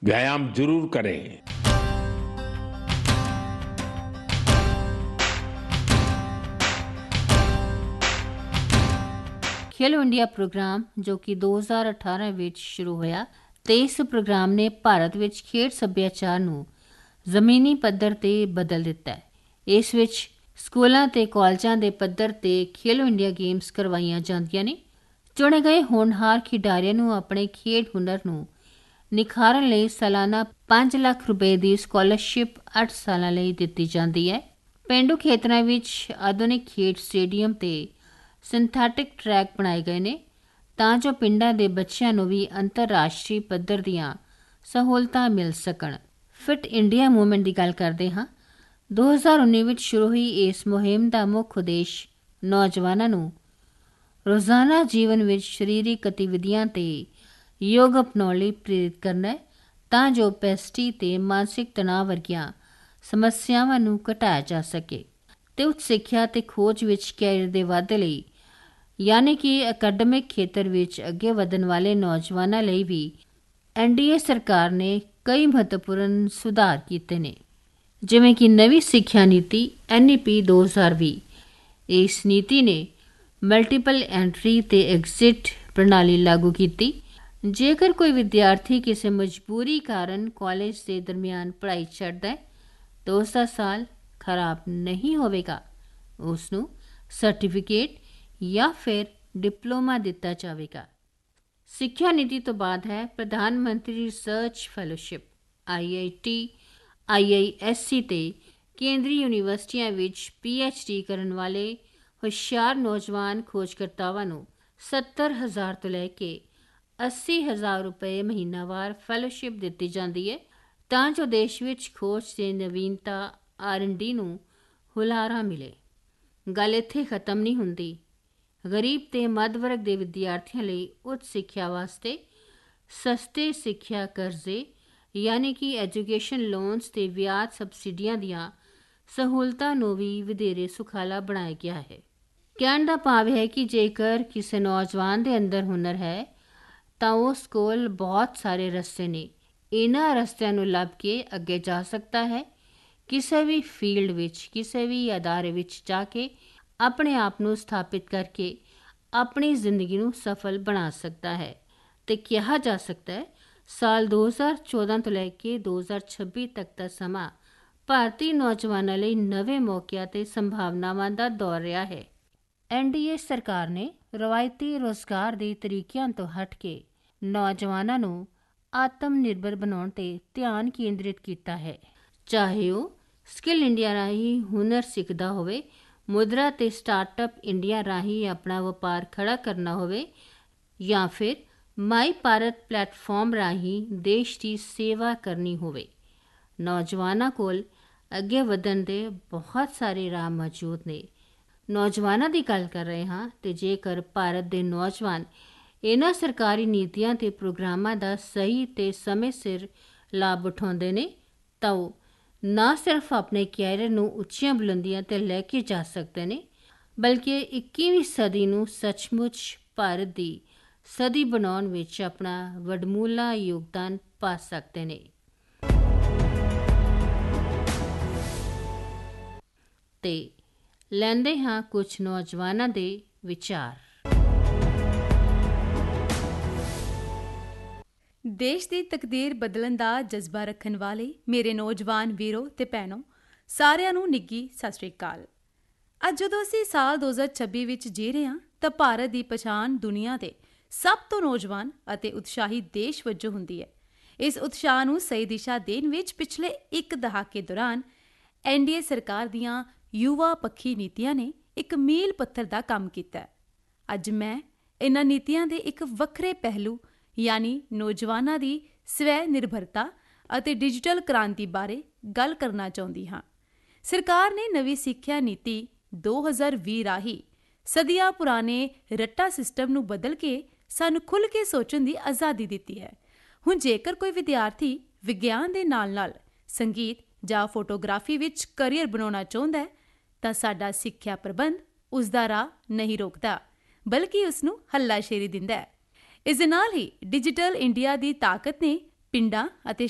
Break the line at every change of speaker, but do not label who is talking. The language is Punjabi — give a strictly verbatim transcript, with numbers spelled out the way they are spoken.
व्यायाम जरूर करें।
खेलो इंडिया प्रोग्राम जो कि दो हज़ार अठारह ਵਿੱਚ ਸ਼ੁਰੂ ਹੋਇਆ ਤੇ ਇਸ ਪ੍ਰੋਗਰਾਮ ਨੇ ਭਾਰਤ ਵਿੱਚ ਖੇਡ ਸੱਭਿਆਚਾਰ ਨੂੰ ਜ਼ਮੀਨੀ ਪੱਧਰ ਤੇ ਬਦਲ ਦਿੱਤਾ ਹੈ। ਇਸ ਵਿੱਚ ਸਕੂਲਾਂ ਤੇ ਕਾਲਜਾਂ ਦੇ ਪੱਧਰ ਤੇ ਖੇਲੋ ਇੰਡੀਆ ਗੇਮਸ ਕਰਵਾਈਆਂ ਜਾਂਦੀਆਂ ਨੇ। ਚੁਣੇ ਗਏ ਹੋਣਹਾਰ ਖਿਡਾਰੀਆਂ ਨੂੰ ਆਪਣੇ ਖੇਡ ਹੁਨਰ ਨੂੰ ਨਿਖਾਰਨ ਲਈ ਸਾਲਾਨਾ ਪੰਜ ਲੱਖ ਰੁਪਏ ਦੀ ਸਕਾਲਰਸ਼ਿਪ ਅੱਠ ਸਾਲਾਂ ਲਈ ਦਿੱਤੀ ਜਾਂਦੀ ਹੈ। ਪੇਂਡੂ ਖੇਤਰਾਂ ਵਿੱਚ ਆਧੁਨਿਕ ਖੇਡ ਸਟੇਡੀਅਮ ਤੇ ਸਿੰਥੈਟਿਕ ਟਰੈਕ ਬਣਾਏ ਗਏ ਨੇ ਤਾਂ ਜੋ ਪਿੰਡਾਂ ਦੇ ਬੱਚਿਆਂ ਨੂੰ ਵੀ ਅੰਤਰਰਾਸ਼ਟਰੀ ਪੱਧਰ ਦੀਆਂ ਸਹੂਲਤਾਂ ਮਿਲ ਸਕਣ। ਫਿਟ ਇੰਡੀਆ ਮੂਵਮੈਂਟ ਦੀ ਗੱਲ ਕਰਦੇ ਹਾਂ। ਦੋ ਹਜ਼ਾਰ ਉੱਨੀ ਵਿੱਚ ਸ਼ੁਰੂ ਹੋਈ ਇਸ ਮੁਹਿੰਮ ਦਾ ਮੁੱਖ ਉਦੇਸ਼ ਨੌਜਵਾਨਾਂ ਨੂੰ ਰੋਜ਼ਾਨਾ ਜੀਵਨ ਵਿੱਚ ਸਰੀਰਕ ਗਤੀਵਿਧੀਆਂ ਤੇ ਯੋਗ ਅਪਣਾਉਣ ਲਈ ਪ੍ਰੇਰਿਤ ਕਰਨਾ ਹੈ ਤਾਂ ਜੋ ਪੈਸਟੀ ਤੇ ਮਾਨਸਿਕ ਤਣਾਅ ਵਰਗੀਆਂ ਸਮੱਸਿਆਵਾਂ ਨੂੰ ਘਟਾਇਆ ਜਾ ਸਕੇ ਤੇ ਉੱਚ ਸਿੱਖਿਆ ਤੇ ਖੋਜ ਵਿੱਚ ਕੈਰੀਅਰ ਦੇ ਵਾਧੇ ਲਈ ਯਾਨੀ ਕਿ ਅਕੈਡਮਿਕ ਖੇਤਰ ਵਿੱਚ ਅੱਗੇ ਵਧਣ ਵਾਲੇ ਨੌਜਵਾਨਾਂ ਲਈ ਵੀ ਐਨ ਡੀ ਏ ਸਰਕਾਰ ਨੇ ਕਈ ਮਹੱਤਵਪੂਰਨ ਸੁਧਾਰ ਕੀਤੇ ਨੇ, ਜਿਵੇਂ ਕਿ ਨਵੀਂ ਸਿੱਖਿਆ ਨੀਤੀ ਐਨ ਈ ਪੀ ਦੋ ਹਜ਼ਾਰ ਵੀਹ। ਇਸ ਨੀਤੀ ਨੇ ਮਲਟੀਪਲ ਐਂਟਰੀ ਤੇ ਐਗਜ਼ਿਟ ਪ੍ਰਣਾਲੀ ਲਾਗੂ ਕੀਤੀ। ਜੇਕਰ ਕੋਈ ਵਿਦਿਆਰਥੀ ਕਿਸੇ ਮਜਬੂਰੀ ਕਾਰਨ ਕਾਲਜ ਦੇ ਦਰਮਿਆਨ ਪੜ੍ਹਾਈ ਛੱਡਦਾ ਹੈ ਤਾਂ ਉਸ ਦਾ ਸਾਲ ਖਰਾਬ ਨਹੀਂ ਹੋਵੇਗਾ, ਉਸ ਨੂੰ ਸਰਟੀਫਿਕੇਟ ਜਾਂ ਫਿਰ ਡਿਪਲੋਮਾ ਦਿੱਤਾ ਜਾਵੇਗਾ। ਸਿੱਖਿਆ ਨੀਤੀ ਤੋਂ ਬਾਅਦ ਹੈ ਪ੍ਰਧਾਨ ਮੰਤਰੀ research fellowship I I T, I I S C ਤੇ ਕੇਂਦਰੀ ਯੂਨੀਵਰਸਿਟੀਆਂ ਵਿੱਚ ਪੀ ਐਚ ਡੀ ਕਰਨ ਵਾਲੇ ਹੁਸ਼ਿਆਰ ਨੌਜਵਾਨ ਖੋਜਕਰਤਾਵਾਂ ਨੂੰ ਸੱਤਰ ਹਜ਼ਾਰ ਤੋਂ ਲੈ ਕੇ ਅੱਸੀ ਹਜ਼ਾਰ ਰੁਪਏ ਮਹੀਨਾਵਾਰ ਫੈਲੋਸ਼ਿਪ ਦਿੱਤੀ ਜਾਂਦੀ ਹੈ ਤਾਂ ਜੋ ਦੇਸ਼ ਵਿੱਚ ਖੋਜ ਤੇ ਨਵੀਨਤਾ ਆਰ ਐਂਡ ਡੀ ਨੂੰ ਹੁਲਾਰਾ ਮਿਲੇ। ਗੱਲ ਇੱਥੇ ਖਤਮ ਨਹੀਂ ਹੁੰਦੀ। ਗਰੀਬ ਤੇ ਮੱਧ ਵਰਗ ਦੇ ਵਿਦਿਆਰਥੀਆਂ ਲਈ ਉੱਚ ਸਿੱਖਿਆ ਵਾਸਤੇ ਸਸਤੇ ਸਿੱਖਿਆ ਕਰਜ਼ੇ ਯਾਨੀ ਕਿ ਐਜੂਕੇਸ਼ਨ ਲੋਨਸ ਤੇ ਵਿਆਜ ਸਬਸਿਡੀਆਂ ਦੀਆਂ ਸਹੂਲਤਾਂ ਨੂੰ ਵੀ ਵਧੇਰੇ ਸੁਖਾਲਾ ਬਣਾਇਆ ਗਿਆ ਹੈ। ਕਹਿਣ ਦਾ ਭਾਵ ਹੈ ਕਿ ਜੇਕਰ ਕਿਸੇ ਨੌਜਵਾਨ ਦੇ ਅੰਦਰ ਹੁਨਰ ਹੈ ਤਾਂ ਉਸ ਕੋਲ ਬਹੁਤ ਸਾਰੇ ਰਸਤੇ ਨੇ। ਇਹਨਾਂ ਰਸਤਿਆਂ ਨੂੰ ਲੱਭ ਕੇ ਅੱਗੇ ਜਾ ਸਕਦਾ ਹੈ, ਕਿਸੇ ਵੀ ਫੀਲਡ ਵਿੱਚ ਕਿਸੇ ਵੀ ਅਦਾਰੇ ਵਿੱਚ ਜਾ ਕੇ ਆਪਣੇ ਆਪ ਨੂੰ ਸਥਾਪਿਤ ਕਰਕੇ ਆਪਣੀ ਜ਼ਿੰਦਗੀ ਨੂੰ ਸਫਲ ਬਣਾ ਸਕਦਾ ਹੈ। ਤੇ ਕਿਹਾ ਜਾ ਸਕਦਾ ਹੈ ਸਾਲ ਦੋ ਹਜ਼ਾਰ ਚੌਦਾਂ ਤੋਂ ਲੈ ਕੇ ਦੋ ਹਜ਼ਾਰ ਛੱਬੀ ਤੱਕ ਦਾ ਸਮਾਂ ਭਾਰਤੀ ਨੌਜਵਾਨਾਂ ਲਈ ਨਵੇਂ ਮੌਕਿਆਂ ਤੇ ਸੰਭਾਵਨਾਵਾਂ ਦਾ ਦੌਰ ਰਿਹਾ ਹੈ। ਐਨ ਡੀ ਏ ਸਰਕਾਰ ਨੇ ਰਵਾਇਤੀ ਰੁਜ਼ਗਾਰ ਦੇ ਤਰੀਕਿਆਂ ਤੋਂ ਹਟ ਕੇ ਨੌਜਵਾਨਾਂ ਨੂੰ ਆਤਮ ਨਿਰਭਰ ਬਣਾਉਣ ਤੇ ਧਿਆਨ ਕੇਂਦਰਿਤ ਕੀਤਾ ਹੈ। ਚਾਹੇ ਉਹ ਸਕਿੱਲ ਇੰਡੀਆ ਰਾਹੀਂ ਹੁਨਰ ਸਿੱਖਦਾ ਹੋਵੇ, ਮੁਦਰਾ ਤੇ ਸਟਾਰਟਅਪ ਇੰਡੀਆ ਰਾਹੀਂ ਆਪਣਾ ਵਪਾਰ ਖੜਾ ਕਰਨਾ ਹੋਵੇ ਜਾਂ ਫਿਰ ਮਾਈ ਭਾਰਤ ਪਲੇਟਫਾਰਮ ਰਾਹੀਂ ਦੇਸ਼ ਦੀ ਸੇਵਾ ਕਰਨੀ ਹੋਵੇ। ਨੌਜਵਾਨਾਂ ਕੋਲ ਅੱਗੇ ਵਧਣ ਦੇ ਬਹੁਤ ਸਾਰੇ ਰਾਹ ਮੌਜੂਦ ਨੇ। ਨੌਜਵਾਨਾਂ ਦੀ ਗੱਲ ਕਰ ਰਹੇ ਹਾਂ ਤੇ ਜੇਕਰ ਭਾਰਤ ਦੇ ਨੌਜਵਾਨ ਇਹਨਾਂ ਸਰਕਾਰੀ ਨੀਤੀਆਂ ਤੇ ਪ੍ਰੋਗਰਾਮਾਂ ਦਾ ਸਹੀ ਤੇ ਸਮੇਂ ਸਿਰ ਲਾਭ ਉਠਾਉਂਦੇ ਨੇ ਤਾਂ ਉਹ ਨਾ ਸਿਰਫ ਆਪਣੇ ਕੈਰੀਅਰ ਨੂੰ ਉੱਚੀਆਂ ਬੁਲੰਦੀਆਂ 'ਤੇ ਲੈ ਕੇ ਜਾ ਸਕਦੇ ਨੇ ਬਲਕਿ ਇੱਕੀਵੀਂ ਸਦੀ ਨੂੰ ਸੱਚਮੁੱਚ ਭਾਰਤ ਦੀ ਸਦੀ ਬਣਾਉਣ ਵਿੱਚ ਆਪਣਾ ਵਡਮੁੱਲਾ ਯੋਗਦਾਨ ਪਾ ਸਕਦੇ ਨੇ। ਤੇ ਲੈਂਦੇ ਹਾਂ ਕੁਝ ਨੌਜਵਾਨਾਂ ਦੇ ਵਿਚਾਰ।
ਦੇਸ਼ ਦੀ ਤਕਦੀਰ ਬਦਲਣ ਦਾ ਜਜ਼ਬਾ ਰੱਖਣ ਵਾਲੇ ਮੇਰੇ ਨੌਜਵਾਨ ਵੀਰੋ ਤੇ ਭੈਣੋ, ਸਾਰਿਆਂ ਨੂੰ ਨਿੱਘੀ ਸਤਿ ਸ਼੍ਰੀ ਅਕਾਲ। ਅੱਜ ਜਦੋਂ ਅਸੀਂ ਸਾਲ ਦੋ ਹਜ਼ਾਰ ਛੱਬੀ ਵਿੱਚ ਜੀ ਰਹੇ ਹਾਂ ਤਾਂ ਭਾਰਤ ਦੀ ਪਛਾਣ ਦੁਨੀਆ ਦੇ ਸਭ ਤੋਂ ਨੌਜਵਾਨ ਅਤੇ ਉਤਸ਼ਾਹੀ ਦੇਸ਼ ਵਜੋਂ ਹੁੰਦੀ ਹੈ। ਇਸ ਉਤਸ਼ਾਹ ਨੂੰ ਸਹੀ ਦਿਸ਼ਾ ਦੇਣ ਵਿੱਚ ਪਿਛਲੇ ਇੱਕ ਦਹਾਕੇ ਦੌਰਾਨ ਐਨ ਡੀ ਏ ਸਰਕਾਰ ਦੀਆਂ ਯੁਵਾ ਪੱਖੀ ਨੀਤੀਆਂ ਨੇ ਇੱਕ ਮੀਲ ਪੱਥਰ ਦਾ ਕੰਮ ਕੀਤਾ। ਅੱਜ ਮੈਂ ਇਹਨਾਂ ਨੀਤੀਆਂ ਦੇ ਇੱਕ ਵੱਖਰੇ ਪਹਿਲੂ ਯਾਨੀ ਨੌਜਵਾਨਾਂ ਦੀ ਸਵੈ ਨਿਰਭਰਤਾ ਅਤੇ ਡਿਜੀਟਲ ਕ੍ਰਾਂਤੀ ਬਾਰੇ ਗੱਲ ਕਰਨਾ ਚਾਹੁੰਦੀ ਹਾਂ। ਸਰਕਾਰ ਨੇ ਨਵੀਂ ਸਿੱਖਿਆ ਨੀਤੀ ਦੋ ਹਜ਼ਾਰ ਵੀਹ ਰਾਹੀਂ ਸਦੀਆਂ ਪੁਰਾਣੇ ਰੱਟਾ ਸਿਸਟਮ ਨੂੰ ਬਦਲ ਕੇ ਸਾਨੂੰ ਖੁੱਲ੍ਹ ਕੇ ਸੋਚਣ ਦੀ ਆਜ਼ਾਦੀ ਦਿੱਤੀ ਹੈ। ਹੁਣ ਜੇਕਰ ਕੋਈ ਵਿਦਿਆਰਥੀ ਵਿਗਿਆਨ ਦੇ ਨਾਲ ਨਾਲ ਸੰਗੀਤ ਜਾਂ ਫੋਟੋਗ੍ਰਾਫੀ ਵਿੱਚ ਕਰੀਅਰ ਬਣਾਉਣਾ ਚਾਹੁੰਦਾ ਹੈ ਤਾਂ ਸਾਡਾ ਸਿੱਖਿਆ ਪ੍ਰਬੰਧ ਉਸ ਦਾ ਰਾਹ ਨਹੀਂ ਰੋਕਦਾ ਬਲਕਿ ਉਸ ਨੂੰ ਹੱਲਾਸ਼ੇਰੀ ਦਿੰਦਾ ਹੈ। ਇਸ ਦੇ ਨਾਲ ਹੀ ਡਿਜੀਟਲ ਇੰਡੀਆ ਦੀ ਤਾਕਤ ਨੇ ਪਿੰਡਾਂ ਅਤੇ